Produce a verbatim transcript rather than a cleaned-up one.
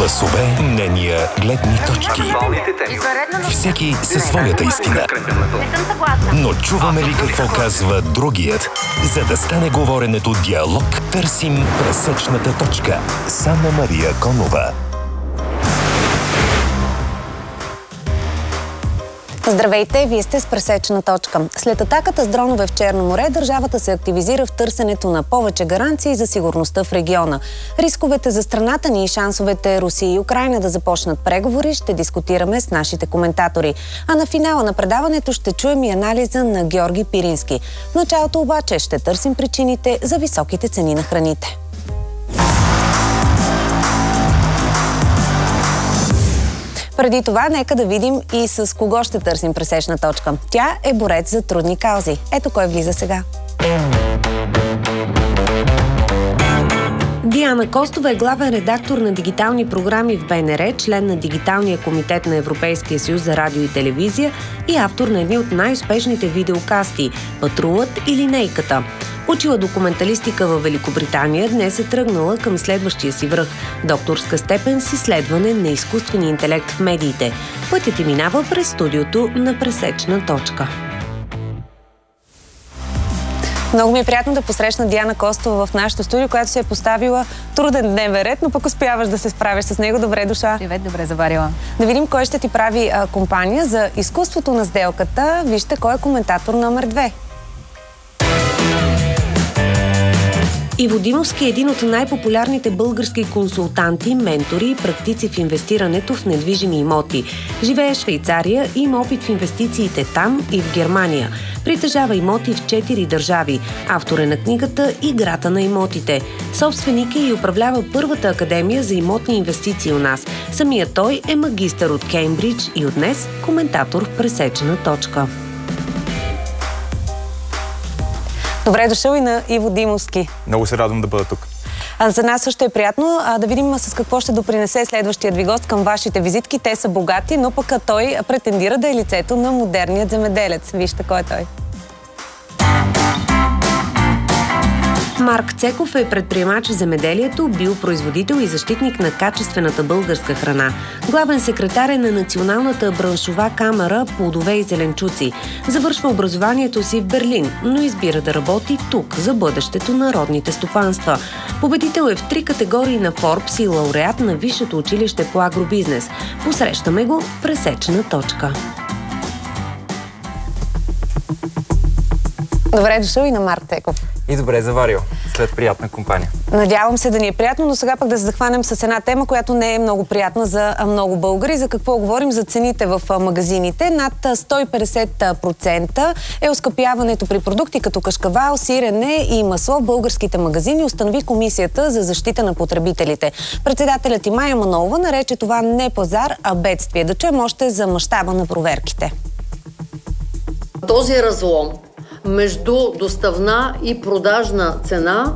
Гласове, мнения, гледни точки. Всеки със своята истина. Но чуваме ли какво казва другият? За да стане говоренето диалог, търсим пресечната точка. с Анна-Мария Конова. Здравейте, вие сте с пресечна точка. След атаката с дронове в Черно море, държавата се активизира в търсенето на повече гаранции за сигурността в региона. Рисковете за страната ни и шансовете Русия и Украйна да започнат преговори ще дискутираме с нашите коментатори. А на финала на предаването ще чуем и анализа на Георги Пирински. В началото обаче ще търсим причините за високите цени на храните. Преди това, нека да видим и с кого ще търсим пресечна точка. Тя е борец за трудни каузи. Ето кой влиза сега. Диана Костова е главен редактор на дигитални програми в Б Н Р, член на Дигиталния комитет на Европейския съюз за радио и телевизия и автор на едни от най-успешните видеокасти «Патрулът и линейката». Учила документалистика във Великобритания, днес е тръгнала към следващия си връх – докторска степен с изследване на изкуствения интелект в медиите. Пътят ти минава през студиото на Пресечна точка. Много ми е приятно да посрещна Диана Костова в нашото студио, която се е поставила труден дневен ред, но пък успяваш да се справиш с него. Добре дошла. Привет, добре заварила. Да видим кой ще ти прави а, компания за изкуството на сделката. Вижте кой е коментатор номер две. Иво Димовски е един от най-популярните български консултанти, ментори и практици в инвестирането в недвижими имоти. Живее в Швейцария и има опит в инвестициите там и в Германия. Притежава имоти в четири държави. Автор е на книгата «Играта на имотите». Собственик е и управлява първата академия за имотни инвестиции у нас. Самият той е магистър от Кеймбридж и от днес коментатор в Пресечена точка. Добре дошъл и на Иво Димовски. Много се радвам да бъда тук. А за нас също е приятно а, да видим с какво ще допринесе следващият ви гост към вашите визитки. Те са богати, но пък той претендира да е лицето на модерният земеделец. Вижте кой е той. Марк Цеков е предприемач в земеделието, биопроизводител и защитник на качествената българска храна. Главен секретар е на Националната браншова камара плодове и зеленчуци. Завършва образованието си в Берлин, но избира да работи тук за бъдещето на родните стопанства. Победител е в три категории на Forbes и лауреат на Висшето училище по агробизнес. Посрещаме го в Пресечна точка. Добре дошъл и на Марк Цеков. И добре заварил, след приятна компания. Надявам се да ни е приятно, но сега пък да се захванем с една тема, която не е много приятна за много българи. За какво говорим? За цените в магазините. Над сто и петдесет процента е оскъпяването при продукти като кашкавал, сирене и масло в българските магазини, установи Комисията за защита на потребителите. Председателят и Мая Манолова нарече това не пазар, а бедствие. Да чуем още за мащаба на проверките. Този разлом между доставна и продажна цена